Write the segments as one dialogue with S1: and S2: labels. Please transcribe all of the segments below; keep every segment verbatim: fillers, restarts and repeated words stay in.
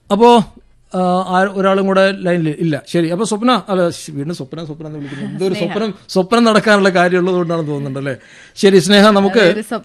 S1: അപ്പോ ഒരാളും കൂടെ ലൈനിൽ ഇല്ല. ശരി, അപ്പൊ സ്വപ്ന അല്ല വീണ്ടും സ്വപ്ന സ്വപ്ന എന്ന് വിളിക്കുന്നത് എന്തൊരു സ്വപ്നം സ്വപ്നം നടക്കാനുള്ള കാര്യമുള്ളത് കൊണ്ടാണെന്ന് തോന്നുന്നുണ്ടല്ലേ. ശരി സ്നേഹ, നമുക്ക്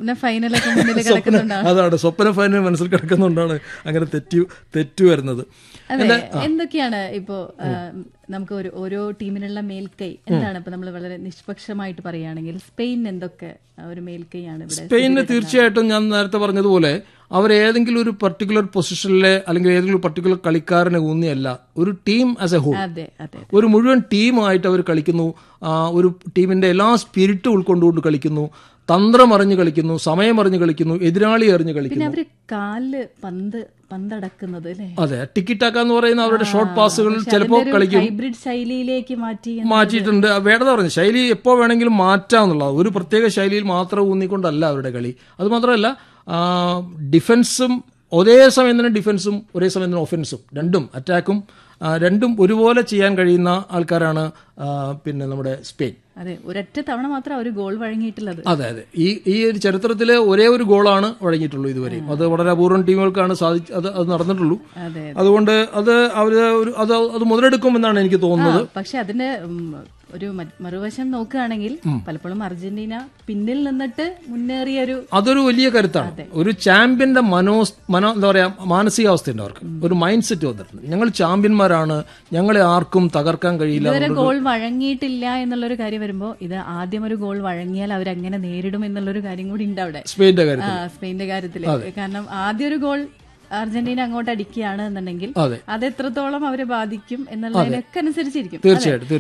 S1: അതാണ് സ്വപ്ന ഫൈനൽ മനസ്സിൽ കിടക്കുന്നുകൊണ്ടാണ് അങ്ങനെ തെറ്റു തെറ്റു വരുന്നത്.
S2: എന്തൊക്കെയാണ് ഇപ്പോ നമുക്ക് ഒരു ഓരോ ടീമിനുള്ള മേൽക്കൈ എന്താണ് ഇപ്പൊ നമ്മൾ വളരെ നിഷ്പക്ഷമായിട്ട് പറയുകയാണെങ്കിൽ സ്പെയിൻ എന്തൊക്കെ ഒരു മേൽക്കൈയാണ്?
S1: സ്പെയിന് തീർച്ചയായിട്ടും ഞാൻ നേരത്തെ പറഞ്ഞതുപോലെ അവർ ഏതെങ്കിലും ഒരു പർട്ടിക്കുലർ പൊസിഷനിലെ അല്ലെങ്കിൽ ഏതെങ്കിലും ഒരു പർട്ടിക്കുലർ കളിക്കാരനെ ഊന്നിയല്ല, ഒരു ടീം ആസ് എ ഹോൾ, ഒരു മുഴുവൻ ടീമായിട്ട് അവർ കളിക്കുന്നു. ഒരു ടീമിന്റെ എല്ലാ സ്പിരിറ്റും ഉൾക്കൊണ്ടുകൊണ്ട് കളിക്കുന്നു, തന്ത്രം അറിഞ്ഞു കളിക്കുന്നു, സമയം അറിഞ്ഞു കളിക്കുന്നു, എതിരാളി അറിഞ്ഞു കളിക്കുന്നു.
S2: അവര് കാല് പന്ത് പന്തടക്കുന്നത്
S1: അതെ, ടിക്കിറ്റാക്ക എന്ന് പറയുന്ന അവരുടെ ഷോർട്ട് പാസുകൾ ചിലപ്പോൾ കളിക്കും.
S2: ഹൈബ്രിഡ് ശൈലിയിലേക്ക് മാറ്റി
S1: മാറ്റിയിട്ടുണ്ട്. വേണ്ടത് പറഞ്ഞു ശൈലി എപ്പോ വേണമെങ്കിലും മാറ്റാന്നുള്ളത്, ഒരു പ്രത്യേക ശൈലിയിൽ മാത്രം ഊന്നിക്കൊണ്ടല്ല അവരുടെ കളി. അത് മാത്രമല്ല ഡിഫൻസും ഒരേ സമയം തന്നെ ഡിഫൻസും ഒരേ സമയം തന്നെ ഒഫൻസും രണ്ടും അറ്റാക്കും രണ്ടും ഒരുപോലെ ചെയ്യാൻ കഴിയുന്ന ആൾക്കാരാണ് പിന്നെ നമ്മുടെ സ്പെയിൻ.
S2: അതെ, ഒരൊറ്റ തവണ മാത്രം ഒരു ഗോൾ വഴങ്ങിയിട്ടുള്ളത്.
S1: അതെ അതെ ഈ ഈ ഒരു ചരിത്രത്തിലെ ഒരേ ഒരു ഗോളാണ് വഴങ്ങിയിട്ടുള്ളൂ ഇതുവരെ. അത് വളരെ അപൂർവം ടീമുകൾക്കാണ് സാധിച്ച് അത് അത് നടന്നിട്ടുള്ളൂ. അതുകൊണ്ട് അത് അവര് ഒരു അത് അത് മുതലെടുക്കുമെന്നാണ് എനിക്ക് തോന്നുന്നത്.
S2: പക്ഷെ അതിന്റെ ഒരു മറുവശം നോക്കുകയാണെങ്കിൽ പലപ്പോഴും അർജന്റീന പിന്നിൽ നിന്നിട്ട് മുന്നേറിയ ഒരു അതൊരു വലിയ കരുത്താണ്.
S1: ഒരു ചാമ്പ്യന്റെ മനോ മനോ എന്താ പറയാ മാനസികാവസ്ഥയുണ്ട് അവർക്ക്, ഒരു മൈൻഡ് സെറ്റ് വന്നിട്ടുണ്ട്. ഞങ്ങൾ ചാമ്പ്യന്മാരാണ്, ഞങ്ങളെ ആർക്കും തകർക്കാൻ കഴിയില്ല.
S2: ഇതുവരെ ഗോൾ വഴങ്ങിയിട്ടില്ല എന്നുള്ളൊരു കാര്യം വരുമ്പോ ഇത് ആദ്യം ഒരു ഗോൾ വഴങ്ങിയാൽ അവരെങ്ങനെ നേരിടും എന്നുള്ളൊരു കാര്യം കൂടി ഉണ്ട് അവിടെ
S1: സ്പെയിന്റെ കാര്യത്തിൽ.
S2: സ്പെയിന്റെ കാര്യത്തിൽ കാരണം ആദ്യം ഒരു ഗോൾ അർജന്റീന അങ്ങോട്ട് അടിക്കുകയാണ് എന്നുണ്ടെങ്കിൽ അത് എത്രത്തോളം അവരെ ബാധിക്കും എന്നുള്ളതിനൊക്കെ അനുസരിച്ചിരിക്കും.
S1: തീർച്ചയായിട്ടും.